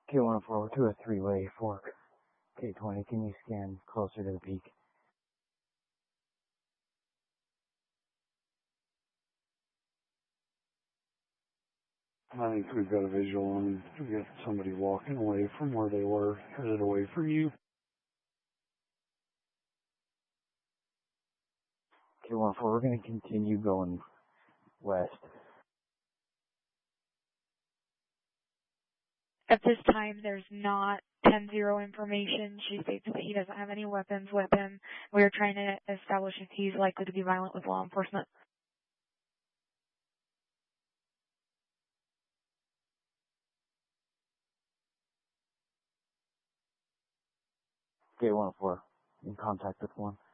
K104 to a three-way fork. K20, can you scan closer to the peak? I think we've got a visual and we've got somebody walking away from where they were, headed away from you. K104, we're going to continue going west. At this time, there's not 10-0 information. She states that he doesn't have any weapons with him. We are trying to establish if he's likely to be violent with law enforcement. K104, in contact with one.